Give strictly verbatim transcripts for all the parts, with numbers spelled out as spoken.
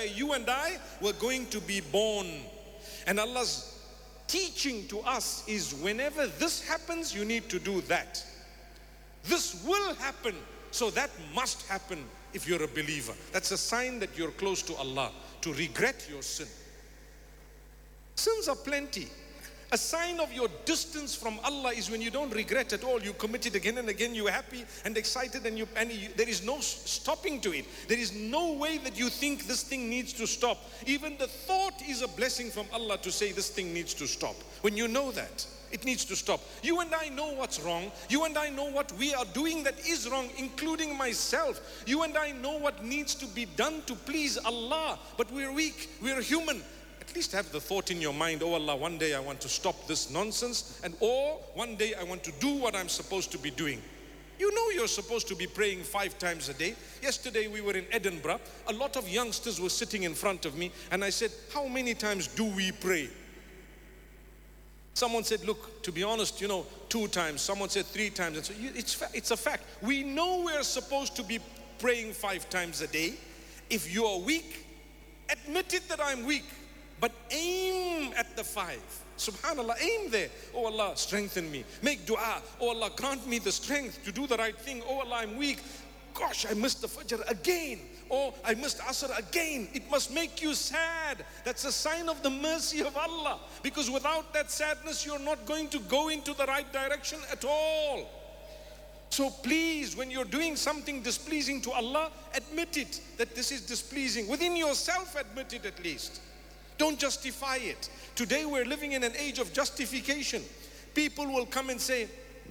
where you and I were going to be born. And Allah's teaching to us is whenever this happens, you need to do that. This will happen, so that must happen if you're a believer. That's a sign that you're close to Allah, to regret your sin. Sins are plenty. A sign of your distance from Allah is when you don't regret at all. You commit it again and again, you're happy and excited, and, you, and you, there is no stopping to it. There is no way that you think this thing needs to stop. Even the thought is a blessing from Allah to say this thing needs to stop. When you know that, it needs to stop. You and I know what's wrong. You and I know what we are doing that is wrong, including myself. You and I know what needs to be done to please Allah. But we're weak, we're human. At least have the thought in your mind, oh Allah, one day I want to stop this nonsense, and or one day I want to do what I'm supposed to be doing. You know you're supposed to be praying five times a day. Yesterday we were in Edinburgh. A lot of youngsters were sitting in front of me, and I said, how many times do we pray? Someone said, look, to be honest, you know, two times. Someone said three times. And so it's, it's a fact. We know we're supposed to be praying five times a day. If you are weak, admit it that I'm weak. But aim at the five. Subhanallah, aim there. Oh Allah, strengthen me. Make dua. Oh Allah, grant me the strength to do the right thing. Oh Allah, I'm weak. Gosh, I missed the Fajr again. Oh, I missed Asr again. It must make you sad. That's a sign of the mercy of Allah. Because without that sadness, you're not going to go into the right direction at all. So please, when you're doing something displeasing to Allah, admit it, that this is displeasing. Within yourself, admit it at least. Don't justify it. Today we're living in an age of justification. People will come and say,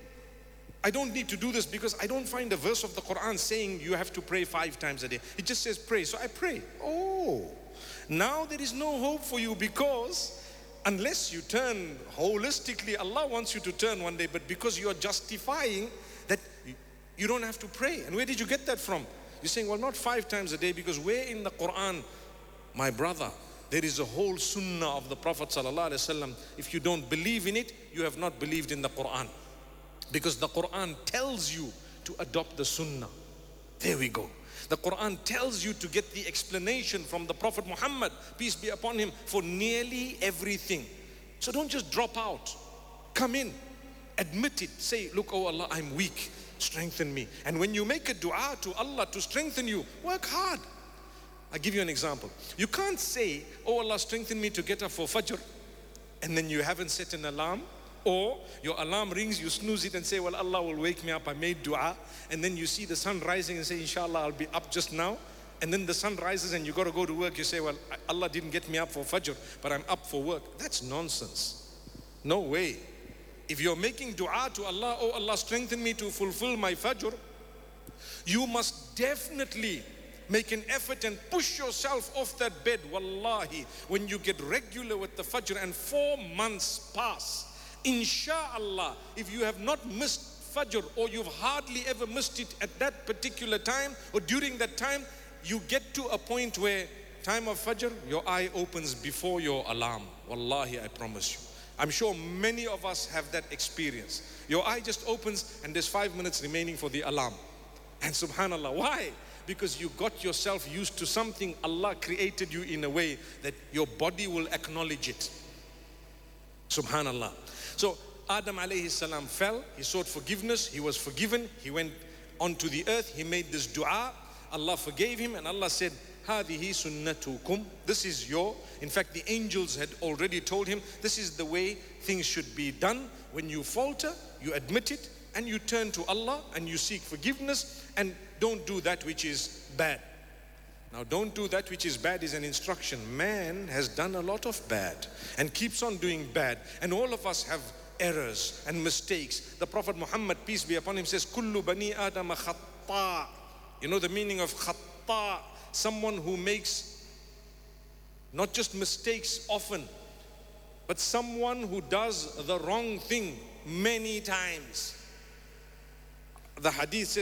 I don't need to do this because I don't find a verse of the Quran saying you have to pray five times a day. It just says pray, so I pray. Oh, now there is no hope for you, because unless you turn holistically, Allah wants you to turn one day, but because you are justifying that you don't have to pray. And where did you get that from? You're saying, well, not five times a day, because where in the Quran, my brother, there is a whole sunnah of the Prophet ﷺ. If you don't believe in it, you have not believed in the Quran. Because the Quran tells you to adopt the sunnah. There we go. The Quran tells you to get the explanation from the Prophet Muhammad, peace be upon him, for nearly everything. So don't just drop out. Come in, admit it, say, look, oh Allah, I'm weak, strengthen me. And when you make a dua to Allah to strengthen you, work hard. I'll give you an example. You can't say, oh Allah, strengthen me to get up for Fajr, and then you haven't set an alarm, or your alarm rings, you snooze it and say, well, Allah will wake me up, I made dua, and then you see the sun rising and say, inshallah, I'll be up just now, and then the sun rises and you got to go to work, you say, well, Allah didn't get me up for Fajr, but I'm up for work. That's nonsense. No way. If you're making dua to Allah, oh Allah, strengthen me to fulfill my Fajr, you must definitely make an effort and push yourself off that bed. Wallahi, when you get regular with the Fajr and four months pass, Insha'Allah, if you have not missed Fajr, or you've hardly ever missed it at that particular time or during that time, you get to a point where time of Fajr, your eye opens before your alarm. Wallahi, I promise you. I'm sure many of us have that experience. Your eye just opens and there's five minutes remaining for the alarm. And subhanallah, why? Because you got yourself used to something. Allah created you in a way that your body will acknowledge it. Subhanallah. So Adam alayhi salam fell, he sought forgiveness, he was forgiven, he went onto the earth, he made this dua, Allah forgave him, and Allah said, هَذِهِ سُنَّتُكُمْ. This is your, in fact the angels had already told him, this is the way things should be done. When you falter, you admit it, and you turn to Allah, and you seek forgiveness, and don't do that which is bad. Now, don't do that which is bad is an instruction. Man has done a lot of bad and keeps on doing bad. And all of us have errors and mistakes. The Prophet Muhammad, peace be upon him, says, Kullu bani Adam khatta. You know the meaning of khatta? Someone who makes not just mistakes often, but someone who does the wrong thing many times. The hadith says,